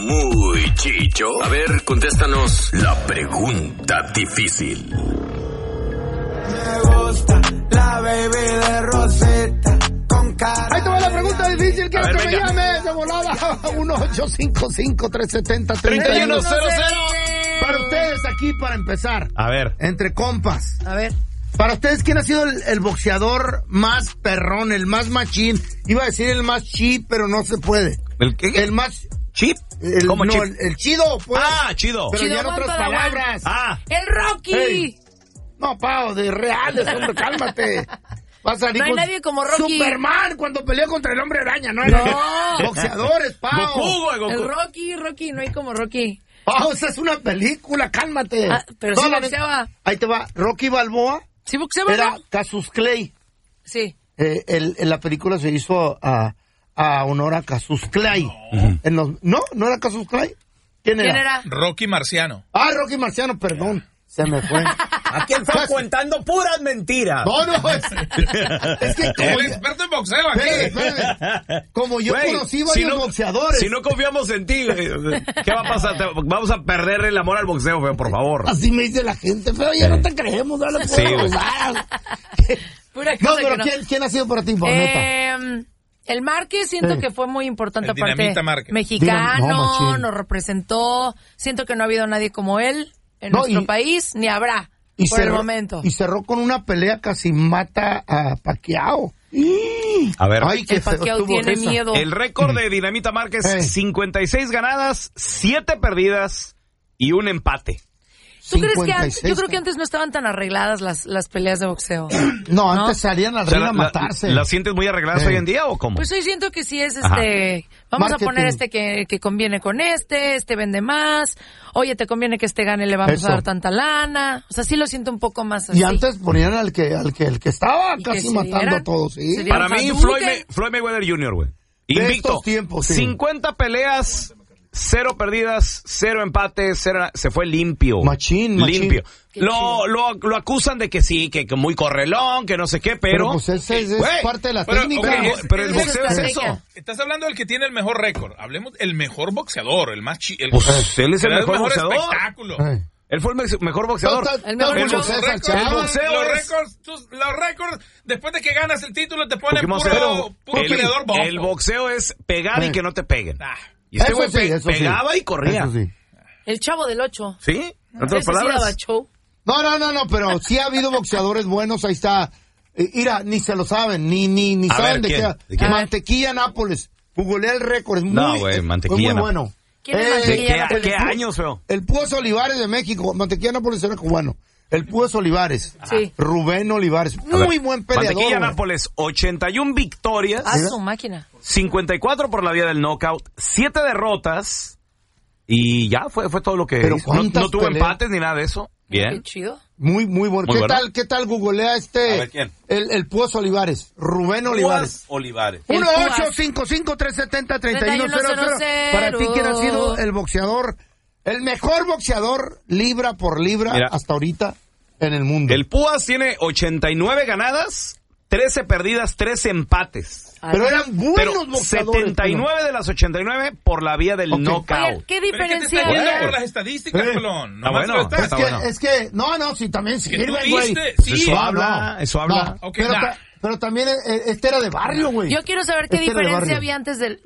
Muy chicho. A ver, contéstanos la pregunta difícil. Me gusta la baby de Rosetta con cara. Ahí te va la pregunta difícil. Quiero que me venga. llames de volada. 1-855-370-3100. Para ustedes aquí, para empezar. A ver. Entre compas. A ver. Para ustedes, ¿quién ha sido el boxeador más perrón, el más machín? Iba a decir el más chip, pero no se puede. ¿El qué? El más... ¿Chip? ¿Cómo chip? El chido, pues. Ah, chido. Pero Chido, ya en otras aguanta la palabras. Ah. ¡El Rocky! Ey. No, Pau, de reales, hombre, cálmate. Va a salir No hay con nadie como Rocky. Superman cuando peleó contra el hombre araña, ¿no? No. Boxeadores, Pau. Goku, güey, Goku. El Rocky, no hay como Rocky. Pau, esa es una película, cálmate. Ah, pero sí No, la boxeaba. neta, ahí te va. Rocky Balboa ¿Sí boxeaba? era ¿No? Cassius Clay. Sí. La película se hizo a honor a Cassius Clay. ¿No era Cassius Clay? ¿Quién era? Rocky Marciano. Ah, Rocky Marciano, perdón. Se me fue. Aquí está contando puras mentiras. No, es que como El experto en boxeo aquí. Espérame. Como yo Güey, conocí varios boxeadores. Si no confiamos en ti, ¿qué va a pasar? Vamos a perder el amor al boxeo, feo, por favor. Así me dice la gente, pero ya no te creemos, no le Sí, puedo güey. jugar. Pura No, cosa pero que no. ¿quién ha sido para ti, neta? El Márquez siento Sí. que fue muy importante, El aparte Dinamita Márquez. mexicano, No, machín. nos representó. Siento que no ha habido nadie como él en No, nuestro y- país, ni habrá por el momento. Y cerró con una pelea casi mata a Pacquiao. A ver. Ay, qué El feo Pacquiao estuvo tiene esa. miedo. El récord de Dinamita Márquez, 56 ganadas, 7 perdidas y un empate. ¿Tú crees que 56, yo creo que antes no estaban tan arregladas las peleas de boxeo? No, antes salían al O sea, ring a matarse. ¿La sientes muy arregladas hoy en día o cómo? Pues hoy siento que sí es Ajá. vamos Marketing. a poner que conviene con este vende más, oye, te conviene que este gane, le vamos Eso. a dar tanta lana, o sea, sí lo siento un poco más así. Y antes ponían al que estaba Y casi que se matando diera- a todos, ¿sí? se diera- Para mí, Hadouken. Floyd Mayweather Jr., güey. De Invicto. estos tiempos, sí. 50 peleas, 0 perdidas, 0 empates, se fue limpio. Machín. Limpio. Qué Lo acusan de que sí, que muy correlón, que no sé qué, pero... Pues ese es Güey, parte de la pero, técnica. ok, pero el Esa boxeo es estrategia. eso. Estás hablando del que tiene el mejor récord. Hablemos el mejor boxeador, el más Pues él es el mejor boxeador. espectáculo. Él fue el mejor boxeador. El mejor El boxeador. boxeo. Los récords, después de que ganas el título, te ponen Pokémon puro Cero. peleador bobo. El boxeo es pegar y que no te peguen. Ah, Y este Eso güey sí, eso sí. pegaba y corría. Eso sí. El Chavo del 8. ¿Sí? En otras Ese sí daba palabras. show. No, pero sí ha habido boxeadores buenos, ahí está. Mira, ni se lo saben, ni A saben ver, de ¿quién? qué. ¿De quién? Mantequilla Nápoles. Googleé el récord, es No, muy, güey, es Mantequilla muy Nápoles. bueno. ¿Quién es ¿De Mantequilla Nápoles? qué años, feo? El Púas Olivares de México. Mantequilla Nápoles era cubano. El Púas Olivares. Sí. Rubén Olivares. A ver, Muy buen peleador. Mantequilla güey. Nápoles, 81 victorias, Ah, su máquina. 54 por la vía del knockout, 7 derrotas y ya fue todo lo que Pero hizo. ¿cuántas No tuvo peleas? empates ni nada de eso. Bien. Qué chido. Muy bueno. Muy bueno. ¿Qué tal googlea A ver, ¿quién? el Púas Olivares? Rubén Olivares. Olivares. El 1-855-370-3100. Para ti, ¿quién ha sido el boxeador, el mejor boxeador libra por libra Mira. hasta ahorita en el mundo? El Púas tiene 89 ganadas, 13 perdidas, 13 empates. Pero eran buenos Pero boxeadores. 79 de las 89 por la vía del Ok. knockout. Oye, ¿qué pero es que te diferencia está yendo hay? por las estadísticas, pelón. Ah, Nomás bueno. lo estás- Es que, bueno. no, sí, también Que sirven, tú güey. viste, sí. Eso habla, eso habla. No, Ok, pero, nah. pero también este era de barrio, güey. Yo quiero saber qué Este era de diferencia barrio. había antes del